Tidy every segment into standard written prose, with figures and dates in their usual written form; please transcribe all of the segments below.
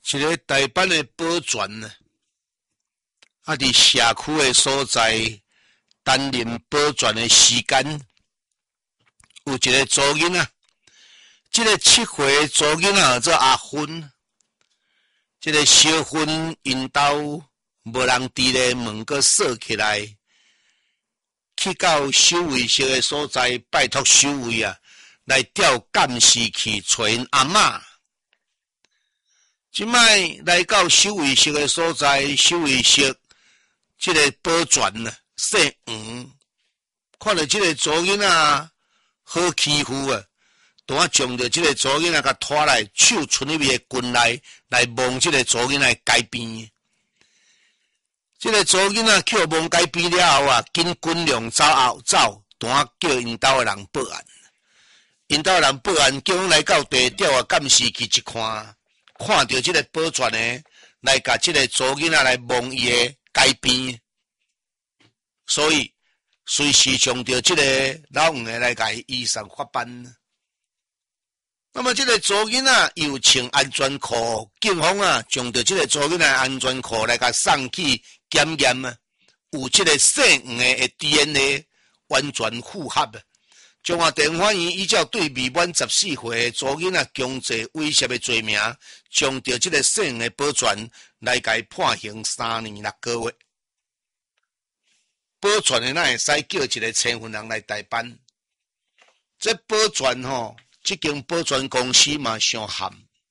一个台版的保全呢，伫社区的所在担任保全的时间，有一个祖囡仔，这个7岁祖囡仔做阿芬，这个小芬因兜无人伫咧门个锁起来，去到守卫室的所在，拜托守卫啊来调监视器找因阿嬷。即摆来到守卫室的所在，守卫室这个保全呢，姓黄，看到这个祖囡仔好欺负啊，当将着这个祖囡仔甲拖来，手伸入去裙内来摸这个祖囡仔改变。这个祖囡仔去摸改变了后啊，紧滚量走，当叫因兜的人报案。因兜的人报案，叫阮来到地调啊，监视器一看。看到这个保全呢，来甲这个祖囡仔来摸伊的改变，所以随时将着这个老黄的来甲伊移送法办。那么这个祖囡仔又穿安全裤，警方啊将着这个祖囡仔安全裤来甲送去检验啊，有这个姓黄的 DNA 完全符合啊。中华地方院依照对未满14岁的祖囡仔强制威胁的罪名，将着这个姓黄的保全来甲伊判刑3年6个月。保全的哪会使叫一个青云人来代办？这保全这间保全公司嘛伤咸。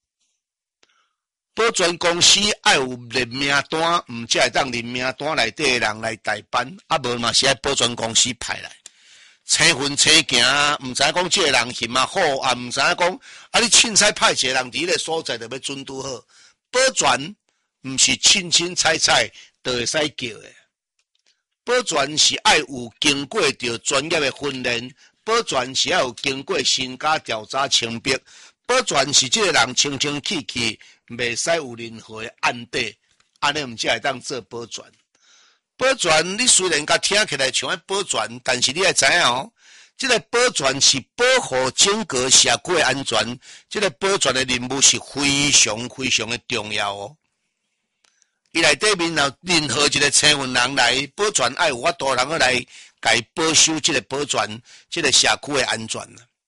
保全公司爱有认名单，毋才会当认名单内底的人来代办，啊无嘛是爱保全公司派来。青云青行，毋知影讲这个人嫌啊好，啊毋知影讲你凊彩派一个人伫迄个所在就要准拄好。保全毋是凊彩就会使叫的。保全是爱有经过着专业的训练，保全是爱有经过身家调查清白，保全是这个人清气，袂使有任何的案底，安尼毋才会当做保全。保全，你虽然甲听起来像爱保全，但是你要知影这个保全是保护整个社区的安全，这个保全的任务是非常的重要伊内底面有任何一个青云人来，保全爱有法度人来甲伊保守这个保全，这个社区的安全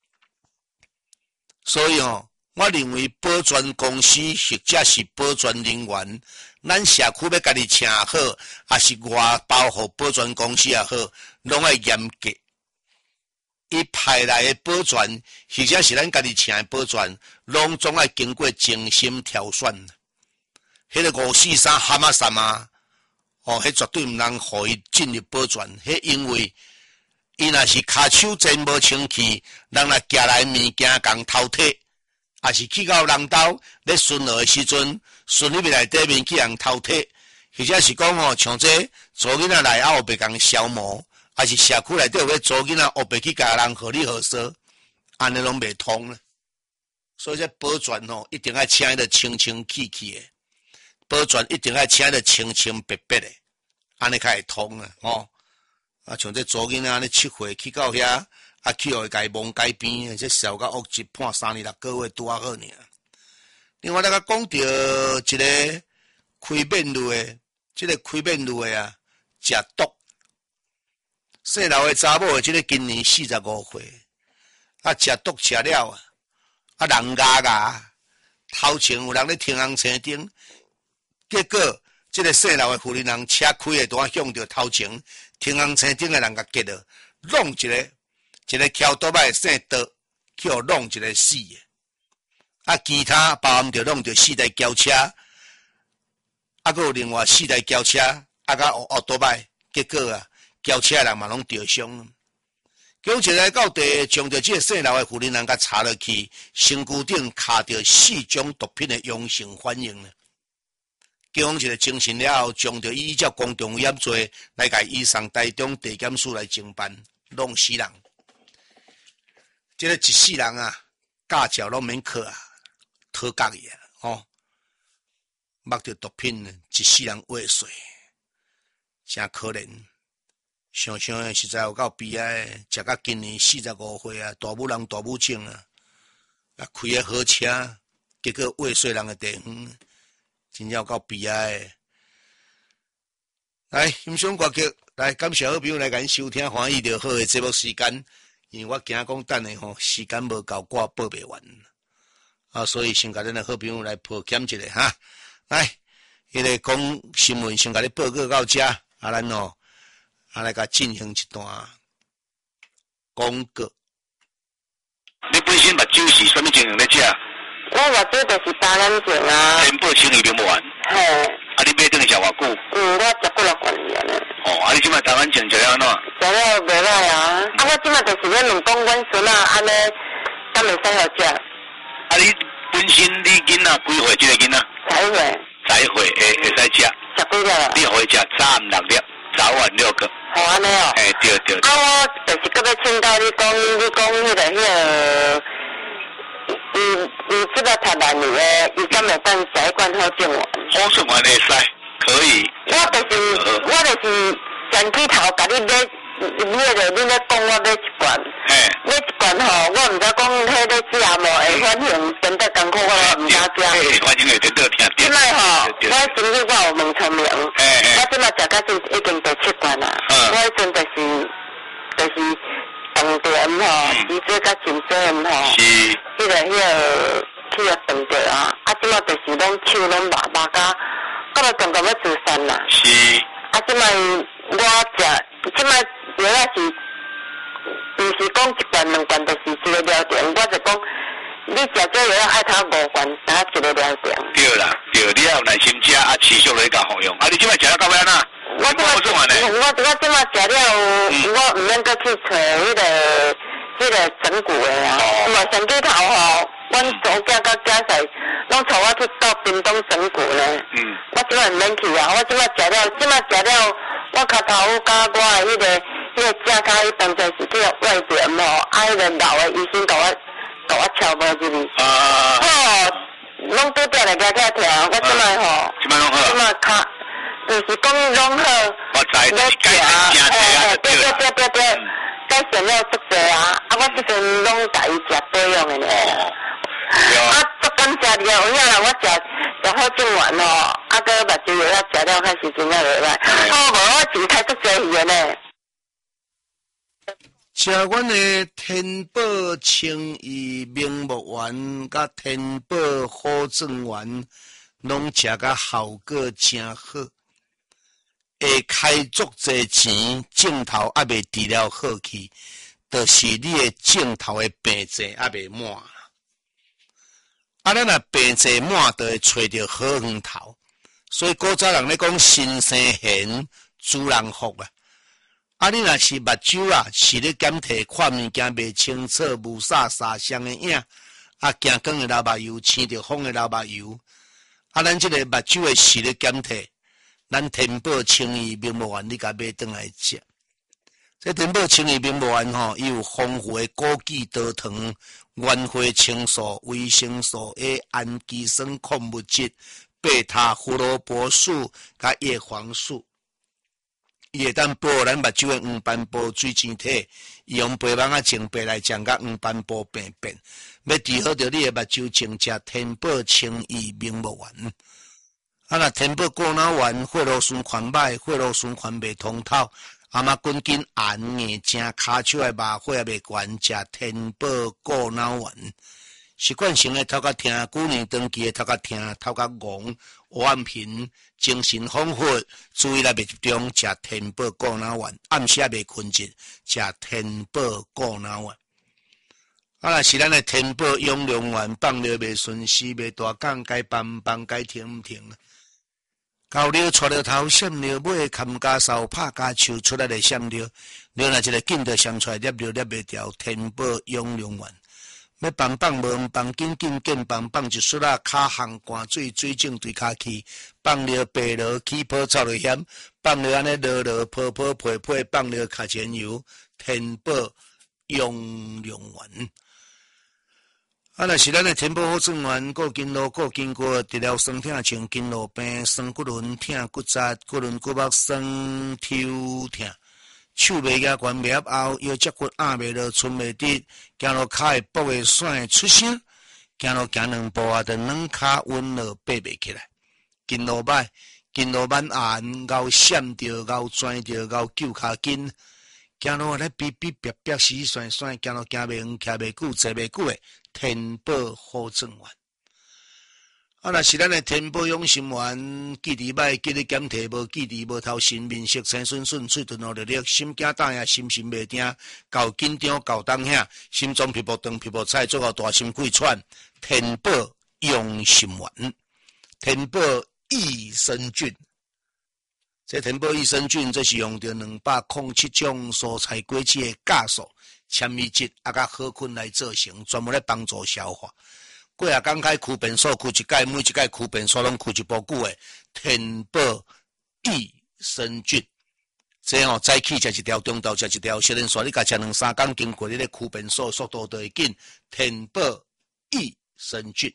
所以我认为保全公司或者是保全人员，咱社区要家己请好，还是外包互保全公司也好，拢要严格。伊派来的保全，或者是咱家己请的保全，拢总要经过精心挑选。迄个543蛤蟆山啊，迄绝对毋通互伊进入保全，迄因为伊若是骹手真无清气，人若寄来物件共偷摕。也是去到人兜咧巡逻的时阵，顺入内底面去人偷摕，或者是讲像这祖囡仔来后袂共消磨，还是社区内底有要祖囡仔后袂去甲人合理合说，安尼拢袂通了。所以这保全一定要请得清气的，保全一定要请得清白的，安尼才会通像这祖囡仔安尼7岁去到遐。去互伊甲伊蒙改变，这小甲恶质判3年6个月拄啊好尔。另外，咱甲讲到一个开面路的，这个开面路的啊，食毒。姓刘的查某，这个今年45岁，食毒食了人牙，头前有人咧停红车顶，结果这个姓刘的妇人人车开的单向着头前停红车顶的人甲击了，弄一个翘倒摆姓刀，去互弄一个死的，其他包含着弄着4台轿车，还有另外4台轿车，甲学倒摆，结果轿车的人嘛拢着伤。警察来到地，将着这个姓刘的妇人人甲查落去，身躯顶卡着4种毒品的阳性反应了。警方一个精神了后，将着依照公众危险罪来甲移送台中地检署来侦办，弄死人。这个一世人驾照拢免考讨角去目着毒品，一世人话碎，真可怜。想想实在有够悲哀，食到今年45岁大母人大母种开个好车，结果话碎人的地方， 真正有够悲哀的。来，欣赏歌曲，来感谢好朋友来甲咱收听欢喜就好的节目时间，因为我惊讲等下吼时间无够，我报袂完啊，所以先甲咱的好朋友来抱歉一下哈。来，迄个讲新闻先甲你报告到遮，啊，咱哦，啊来甲进行一段广告。你本身目睭是啥物情形咧食？ 我目睭就是3年前啊。 天宝清伊用不完。 嘿。 啊，你买等去食偌久？ 我食过6年了。 哦，啊，你即摆台湾情食了安怎？ 食了袂歹啊。啊，我即摆就是咧问讲，阮孙仔安尼，敢会使好食？ 啊，你本身你囡仔几岁？即个囡仔？ 才会。 才会会使食。 食几粒啊？ 你互伊食早暗6粒，早晚6个。 哦，安尼哦。 嘿，对对。 啊，我就是搁要请教你讲迄个。你这个台湾里的，伊敢会当食一罐好种丸？ 好种丸会使，可以。 我就是前几头甲你买，你咧讲我买一罐，买一罐吼，我毋知讲迄个食无会反应，真得艰苦我都毋敢食。 反应会真得听。 即摆吼，我前日我有问聪明，我即摆食到已经第7罐啦。我迄阵就是肠炎吼，脊椎甲颈椎炎吼，迄个肠着啊，啊即摆就是拢手拢麻甲，到了中国要自杀啦。 是。 啊即摆我食，即摆药啊是，毋是讲1罐2罐，就是一个疗程，我就讲，你食这药爱头5罐，打一个疗程。 对啦，对，你要有耐心食，啊持续来甲服用。啊，你即摆食了到尾安怎？ 我即摆食了，我毋免搁去找迄个整骨的啊。因为上几头吼，阮祖囝甲囝婿拢带我去到屏东整骨呢。我即摆毋免去啊，我即摆食了，我脚头甲我的迄个正骹伊当作是叫外电吼，啊迄个老的医生甲我敲无入去。哦，拢拄着来夹夹疼，我即摆吼，即摆骹。就是讲拢好， 我知，你改善对，改善了足多啊！啊，我即阵拢甲伊食保养的呢。啊，足感谢你啊！有影啦，我食好种丸吼，啊，搁目睭药食了开始真正袂歹。哦，无我钱开足济去呢。 食阮的天宝清益明目丸甲天宝好种丸，拢食甲效果真好。会开足济钱，镜头还未治疗好去，就是你的镜头的病症还未满。啊，咱若病症满，就会找到好源头。所以古早人咧讲心生闲，主人福啊。啊，你若是目睭啊，是咧检体看物件袂清楚，雾煞相的影，啊，行光的老目油，青着风的老目油，啊，咱这个目睭的视力检体。咱天宝清益明目丸，你甲买转来食。这天宝清益明目丸吼，伊有丰富的枸杞多糖、原花青素、维生素 A、氨基酸矿物质、贝塔胡萝卜素、甲叶黄素，伊会当保咱目睭的黄斑部水晶体，伊用白网净白来将甲黄斑部病变。要治好着你的目睭，请食天宝清益明目丸。啊！若天宝过脑丸、血路循环歹、血路循环袂通透，阿妈滚紧按眼睛、骹手的麻火也袂悬，食天宝过脑丸。习惯性的头壳疼，旧年长期的头壳疼、头壳戆、眼频、精神恍惚，注意力袂集中，食天宝过脑丸。暗时也袂困觉，食天宝过脑丸。啊！若是咱的天宝养龙丸放了袂顺时，袂大讲，该放该停毋停。高了出了头，闪了尾，砍加扫拍加手出来的闪了，了那一个紧的闪出来，捏袂掉。天宝养龙丸，要放无放，紧放一束啊，骹项汗水肿对骹去，放了白落起泡臭了险，放了安尼落泡配，放了卡钱油，天宝养龙丸。啊，若是咱的天宝好种丸，顾筋络、顾筋骨，治疗酸痛像筋络病、酸骨轮痛、骨折、骨轮骨膜酸抽痛，手袂压悬袂压后，腰脊骨压袂落，寸袂直，行路骹会跛会甩出声，行路行2步啊，就软骹稳落爬袂起来。 筋路歹，筋路蛮硬，咬闪着，咬钻着，咬揪骹筋，行路咧逼逼逼逼死酸酸，行路行袂远，徛袂久，坐袂久诶，天宝好正丸。啊，若是咱诶天宝养心丸，记伫歹，记伫检体无，记伫无头神面色青顺顺，喙唇落力，心惊胆呀，心神袂定，够紧张，够当遐，心脏皮肤长，皮肤菜，最后大心气喘。天宝养心丸，天宝益生菌。这天宝益生菌，这是用着207种蔬菜果子的酵素、纤维质啊，甲好菌来做成，专门来帮助消化。过啊，刚开驱便所，驱一届，每一届驱便所拢驱一包久诶。天宝益生菌，这早起食一条，中昼食一条，小人说你甲食2-3工，经过你咧驱便所，速度就会紧。天宝益生菌。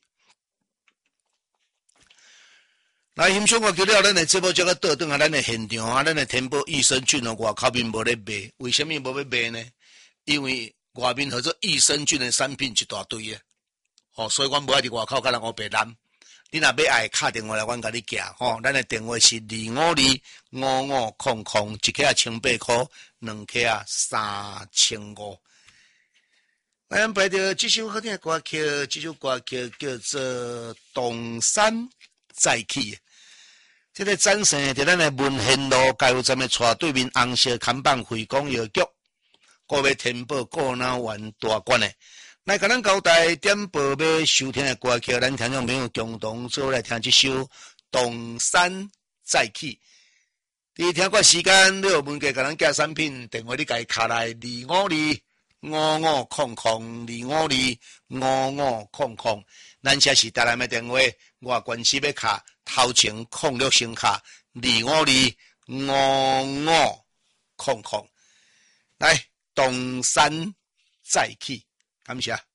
来，欣赏我叫了，咱的节目这个倒转啊，咱的现场啊，咱的天宝益生菌哦，外口面无咧卖，为什么无要卖呢？因为外面合作益生菌的产品一大堆啊。所以阮无爱伫外口甲人黑白蓝。你若要爱打电话来，阮甲你寄咱的电话是2525500，一克1800块，2克3500。咱排着这首好听的歌曲，这首歌曲叫做《东山再起》。这个展示伫咱的文贤路加油站的斜对面红色看板惠光药局，各位天宝顾脑丸大罐的。来，甲咱交代点播要收听的歌曲，咱听众朋友共同做来听这首《东山再起》。伫听过时间，你有问过甲咱寄产品，电话你家卡来2525500，2525500，咱这是台南的电话，外关系要卡，头前06先卡2525500。来，东山再起。感谢。